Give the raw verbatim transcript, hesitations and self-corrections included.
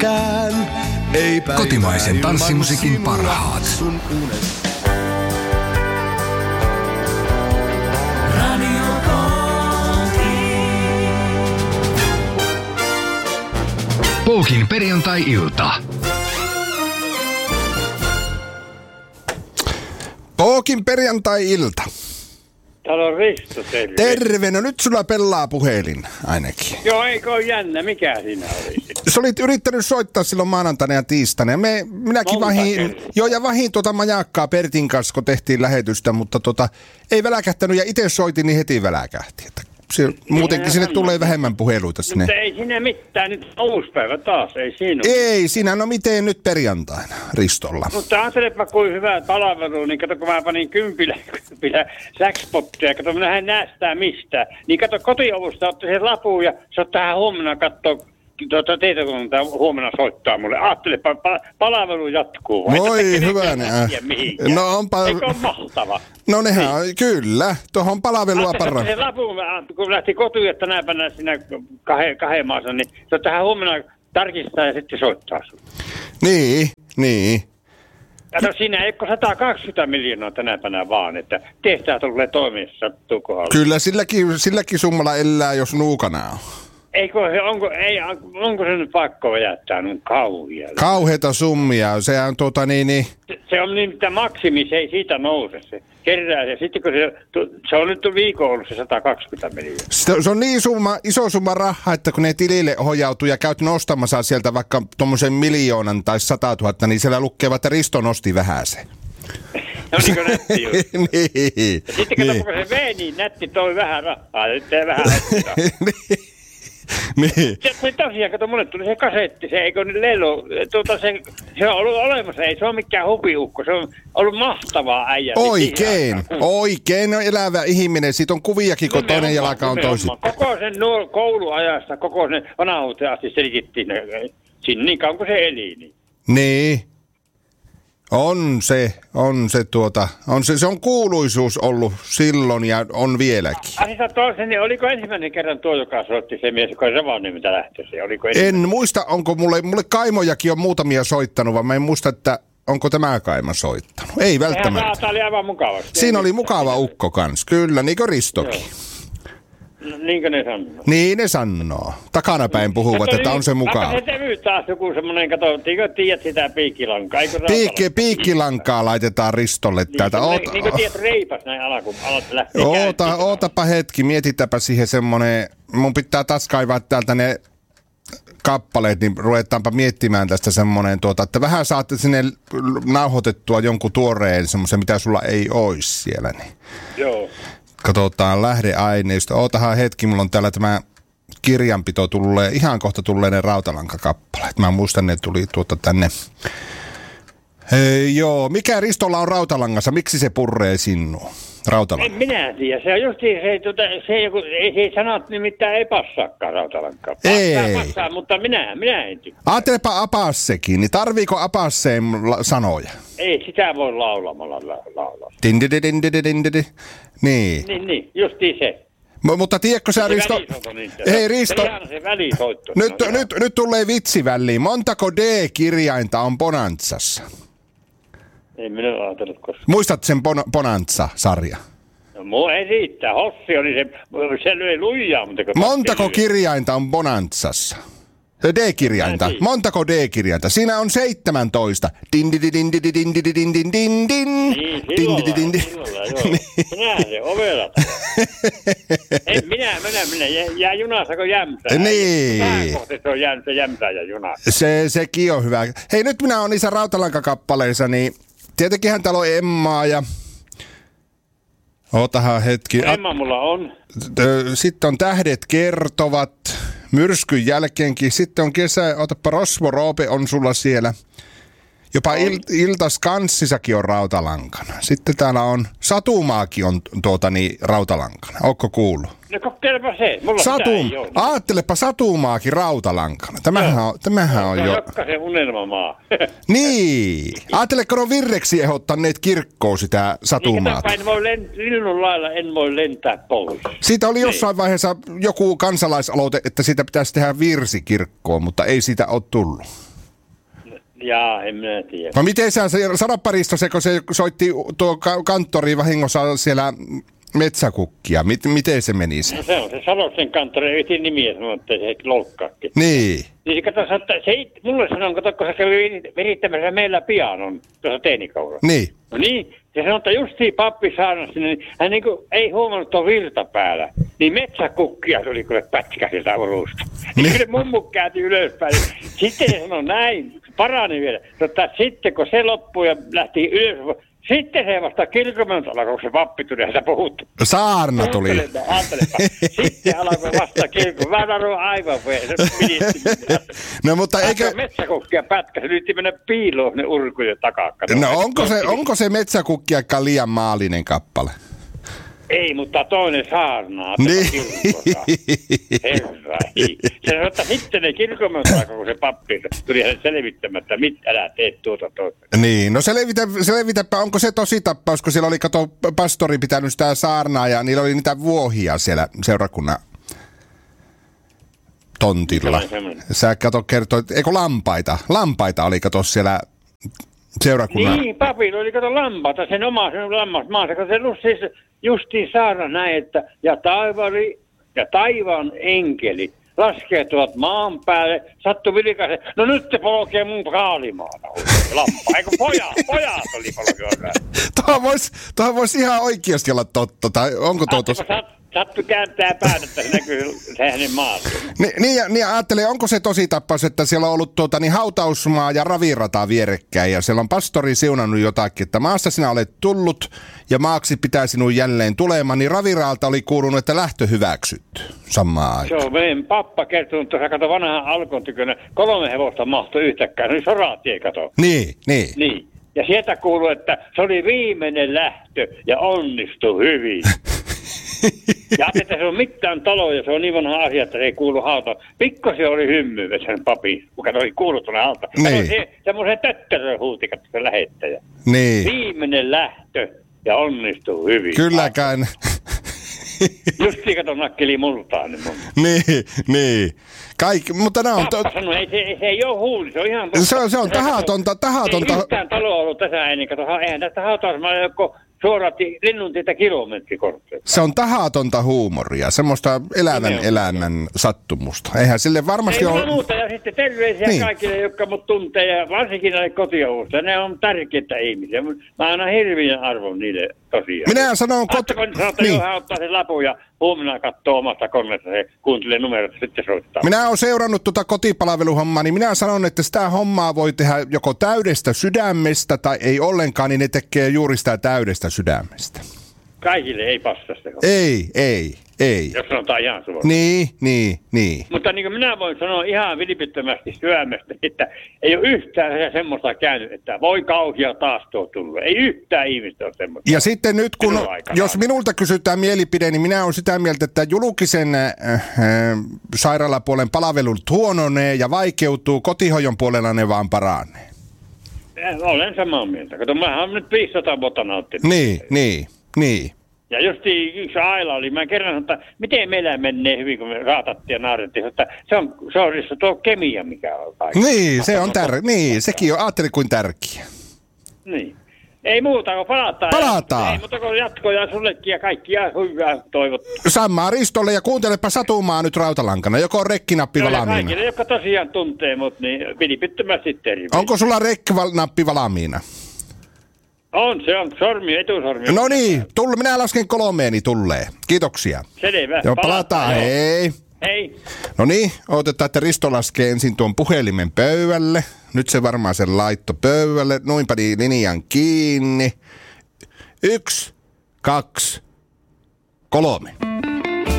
Kään, ei kotimaisen tanssimusiikin parhaat. Poukin perjantai-ilta. Poukin perjantai-ilta. Täällä on Risto, terve. Terve, no nyt sulla pelaa puhelin ainakin. Joo, eikö ole jännä, mikä siinä oli? Sä olit yrittänyt soittaa silloin maanantaina ja tiistaina. Me, minäkin Monta vahin, kertaa. joo ja vahin tuota majakkaa Pertin kanssa, kun tehtiin lähetystä, mutta tota, ei väläkähtänyt ja itse soitin, niin heti väläkähti. Että se, muutenkin sinne tulee vähemmän puheluita sinne. Mutta ei siinä mitään, nyt on uusi päivä taas, ei siinä ole. Ei, sinä, no miten nyt perjantaina Ristolla? Mutta ajattelepa kuin hyvä palvelu, niin kato kun mä panin kympillä, kympillä säkspottia, kato minä en näe sitä mistään. Niin kato kotiovusta otti sen lapun ja se on tähän huomenna kattoo tuota teitä, kun tämä huomenna soittaa mulle. Ajattelepa, pa- palvelu jatkuu. Voi hyvänä. No onpa... Eikö ole mahtava? No nehän on, kyllä. Tuohon palvelua parran. Se lapun, kun lähti kotiin, että tänä päivänä siinä kahden, kahden maassa, niin se on tähän huomenna tarkistaa ja sitten soittaa sinulle. Niin, niin. Kato, siinä ei ole sata kaksikymmentä miljoonaa tänä päivänä vaan, että tehtävät tulee toimissa, sattuu kohdalla. Kyllä silläkin, silläkin summalla elää, jos nuukana on. Eikö, onko, ei, onko se nyt pakko jättää niin kauhia? Kauheita summia, se on tuota niin... niin... Se, se on niin, että maksimi, se ei siitä nouse se. Kerää, ja sitten kun se, se on nyt viikon ollut se sata kaksikymmentä miljoonaa. Se, se on niin summa, iso summa rahaa, että kun ne tilille ohjautuu ja käyt nostamassa sieltä vaikka tuommoisen miljoonan tai satatuhatta, niin siellä lukee, että Risto nosti vähäsen. No niin kuin nätti just. Niin. Ja sitten kato, niin. kun se vei, niin nätti toi vähän rahaa, ja sitten vähän ottaa. Niin. Se, se tosiaan, kato, mulle tuli se kasetti, se eikö nyt lelu, tuota, se, se on ollut olemassa, ei se ole mikään hupiukko, se on ollut mahtavaa äijä. Oikein, oikein, on elävä ihminen, siitä on kuviakin, kun toinen jalka on toisin. Koko sen nuo kouluajasta, koko sen vanhuuteen asti selittiin sinne niin kauan kuin se eli. Niin. Niin. On se, on se tuota, on se, se on kuuluisuus ollut silloin ja on vieläkin. Asista toisen, niin oliko ensimmäinen kerran tuo, joka soitti se mies, joka on Rovaniemiltä lähtöisin? Oliko en muista, onko mulle, mulle kaimojakin on muutamia soittanut, vaan mä en muista, että onko tämä kaima soittanut. Ei välttämättä. Tämä oli aivan mukavasti. Siinä oli mukava ukko kans, kyllä, niin kuin Ristokin. No, niinkö ne sanoo? Niin ne sanoo. Takanapäin puhuvat, kato, että on se mukava. Vaikka se tevy taas joku semmoinen, kato, tiedät sitä piikkilankaa. Piikki, piikkilankaa laitetaan Ristolle niin, täältä. Niin, niin kuin tiedät reipas näin ala, kun alat lähteä Oota, ootapa hetki, mietitäpä siihen semmoinen, mun pitää taas kaivaa täältä ne kappaleet, niin ruvetaanpa miettimään tästä semmoinen, tuota, että vähän saatte sinne nauhoitettua jonkun tuoreen semmoisen, mitä sulla ei ois siellä. Niin. Joo. Katsotaan lähdeaineisto. Ootahan hetki, mulla on täällä tämä kirjanpito tulee, ihan kohta tulee ne rautalankakappaleet. Mä muistan, ne tuli tuota tänne. Hei, joo, mikä Ristolla on rautalangassa? Miksi se purree sinua? Rautalanka. En minä tiedä. Se on just se, tuota, se, joku, ei, se sanat nimittäin ei passaakaan rautalankaa. Passaa, ei. Passaa, mutta minä, minä en tykkää. Ajattelepa Apassekin, niin tarviiko Apasseen sanoja? Ei, sitä voi laulamalla la- laulaa. Dindidi, dindidi, dindidi. Niin. Niin, niin, justiin se. M- mutta tiedätkö sä, Se Risto? välisoitto niin se. Hei, Risto. Se on se välisoitto. Nyt, no, nyt, nyt tulee vitsi väliin. Montako D-kirjainta on Bonanzassa? Ei minä ole ajatellut koskaan. Muistat sen bon- Bonanza-sarja? No mua ei riittää. Hossi oli se, se löi lujaa. Mutta Montako kirjainta on Bonanzassa? D-kirjainta. Montako D-kirjainta? Siinä on seitsemäntoista. Dindidi, dindidi, dindidi, dindin, din, din. Niin, silloin, silloin, joo. Minä se ovelat. En minä, minä, minä. Jää junassa, kun jämsää. Niin. Tähän kohti se on jäänyt se jämsää ja juna. Se, sekin on hyvä. Hei, nyt minä olen niissä rautalankakappaleissa, niin tietenkinhän täällä on Emmaa ja... Ootahan hetki. Emma mulla on. Sitten on Tähdet kertovat. Myrskyn jälkeenkin. Sitten on kesä, otapa Rosvo Roope on sulla siellä. Jopa il, Iltaskanssissakin on rautalankana. Sitten täällä on Satumaakin on tuota niin rautalankana. Ootko kuullut? No kokeilepa se. Mulla Satum, ei ole. Aattelepa Satumaakin rautalankana. Tämähän on, tämähän on se on jo... Jokkasen unelmamaa. Niin. Ajatteleeko ne on virreksi ehdottaneet kirkkoon sitä Satumaata? Niin, en voi lent- linnun lailla en voi lentää pois. Siitä oli jossain niin. vaiheessa joku kansalaisaloite, että siitä pitäisi tehdä virsi kirkkoon, mutta ei siitä ole tullut. Jaa, en minä tiedä. No miten sä, sanoppa Risto, se kun se soitti tuo ka- kanttoriin vahingossa siellä metsäkukkia, mit, miten se meni se? No se on se Salosen kanttori, ei siinä nimiä sanoa, että se loukkaakin. Niin. Niin se katsoi, että se it, mulle sanoi, kato, kun se kävi virittämässä meillä pianon tuossa teinikaudella. Niin. No niin, se sanoi, että justiin pappi saarnasi, niin hän niin kuin ei huomannut tuon virta päällä. Niin metsäkukkia tuli kuule pätkä sieltä urusta. Niin kyllä mummu kääti ylöspäin. Sitten se sanoi näin, parani vielä. Mutta sitten kun se loppui ja lähti ylös, sitten se vasta kirkonmenolla, kun se pappi tuli ja sitä puhuttu. Saarna tuli. Ajattelepa, ajattelepa. Sitten alkoi vasta kirkon. Mä naroin aivan vielä. No mutta eikö... Metsäkukkia pätkä, se yritti mennä piiloon ne urkujen takaa. No onko se, onko se metsäkukkiakaan liian maallinen kappale? Ei, mutta toinen saarnaa. Niin. Herra, ei. Se sanoi, että sitten ne kirkonmenolla, kun se pappi tuli hänen selvittämättä, mitä älä tee tuota toista. Niin, no selvitä, selvitäpä, onko se tosi tappaus, kun siellä oli, kato, pastori pitänyt sitä saarnaa ja niillä oli niitä vuohia siellä seurakunnan tontilla. Sä kato kertoit, eikö lampaita? Lampaita oli, kato siellä seurakunnan... Niin, papilla oli, kato, lampaita, sen oma sen lammasmaansa, kun se siis justiin saarna näin, että ja taivari ja taivaan enkeli laskeutuvat maan päälle, sattu vilikaisen, no nyt te polkee mun kaalimaata, lampaa, eikö pojat, pojat oli polkea. Tuohon voisi vois ihan oikeasti olla totta, tai onko tuo tos... Sattu kääntää päätä, että se näkyy se hänen maata. Ni, niin, ja, niin ajattelin, onko se tosi tappaus, että siellä on ollut tuota, niin hautausmaa ja ravirata vierekkäin, ja siellä on pastori siunannut jotakin, että maasta sinä olet tullut, ja maaksi pitää sinun jälleen tulemaan, niin raviraalta oli kuulunut, että lähtö hyväksytty samaan aikaan. Se on meidän pappa kertonut tuossa, kato vanhaan Alkon tykönä, kolme hevosta mahtui yhtäkään, niin soratie, kato. Niin, niin. Niin. Ja sieltä kuuluu, että se oli viimeinen lähtö ja onnistui hyvin. Ja että se on mitään taloja, se on niin vanha asia, että se ei kuulu hautaan. Pikkasen oli hymyä sen papin, kuka oli kuullut tuonne hautaan. Niin. Se, semmoisen töttörön huutikat, se lähettäjä. Niin. Viimeinen lähtö ja onnistui hyvin. Kylläkään. Justiin kato nakkeli multaan. Niin, niin, niin. Kaikki, mutta nämä on... Pappa to... sanoi, ei, se, se ei ole huuli, se on ihan... Se on, se on tahatonta, tahatonta... Ei yhtään taloa ollut tässä ennen, kato, eihän tästä hautausmaalla joko suoratti linnuntiitä kilometrikortteja. Se on tahatonta huumoria, semmoista elävän elämän sattumusta. Eihän sille varmasti ole... ole... Ei muuta, ja sitten terveisiä niin. Kaikille, jotka mut tuntee, ja varsinkin näille kotiavusta. Ne on tärkeitä ihmisiä. Mä annan hirveän arvon niille tosiaan. Minä sanon... Koti... Kun sanoo, että niin. Johan ottaa sen lapun ja huomenna katsoo omasta koneesta, se kuuntelee numerot, sitten soittaa. Minä olen seurannut tuota kotipalveluhommaa, niin minä sanon, että sitä hommaa voi tehdä joko täydestä sydämestä tai ei ollenkaan, niin ne tekee juuri sitä täydestä sydämestä. Kaikille ei passa se. Ei, ei, ei. Jos sanotaan ihan suoraan. Niin, niin, niin. Mutta niin kuin minä voin sanoa ihan vilpittömästi sydämestä, että ei ole yhtään semmoista käynyt, että voi kauhia taas tuo tullut. Ei yhtään ihmistä ole semmoista. Ja sitten nyt, kun, jos minulta kysytään mielipide, niin minä olen sitä mieltä, että julkisen äh, äh, sairaalapuolen palvelut huononee ja vaikeutuu, kotihoidon puolella ne vaan paranee. Olen samaa mieltä. Kato, mä oon nyt viisisataa vuotta nauttinut. Niin, niin, niin. Ja justiin yksi Aila oli, mä kerran sanoin, että miten meillä menee hyvin, kun me raatattiin ja naurettiin, että se on, se on tuo kemia, mikä on kaikki. Niin, se on tärkeä. Niin, sekin on, ajattelin kuin tärkeä. Niin. Ei muuta, kun palataan. Palataan. Ei muuta, kun jatkoja sullekin ja kaikkia hyvää toivot. Samaa Ristolle ja kuuntelepa Satumaa nyt rautalankana. Joko on rekkinappi valmiina? Kaikille, jotka tosiaan tuntee mut, niin vilpittömästi terveisiä. Onko sulla rekkinappi valmiina? On, se on sormi, etusormi. No niin, tull, minä lasken kolmeeni tulee. Kiitoksia. Selvä. Joo, palataan, hei. Hei. No niin, odotetaan, että Risto laskee ensin tuon puhelimen pöydälle. Nyt se varmaan sen laitto pöydälle. Noin pani linjan kiinni. Yksi, kaksi, kolme.